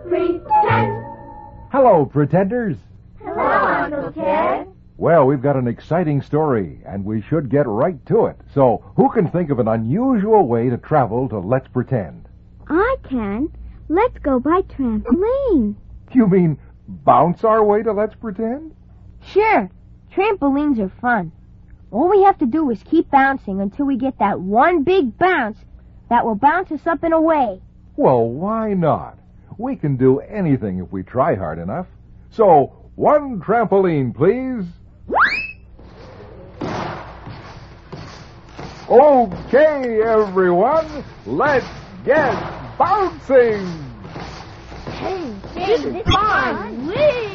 Pretend. Hello, pretenders. Hello, Uncle Ted. Well, we've got an exciting story, and we should get right to it. So, who can think of an unusual way to travel to Let's Pretend? I can. Let's go by trampoline. You mean bounce our way to Let's Pretend? Sure. Trampolines are fun. All we have to do is keep bouncing until we get that one big bounce that will bounce us up and away. Well, why not? We can do anything if we try hard enough. So, one trampoline, please. Okay, everyone, let's get bouncing. Hey, this is fun.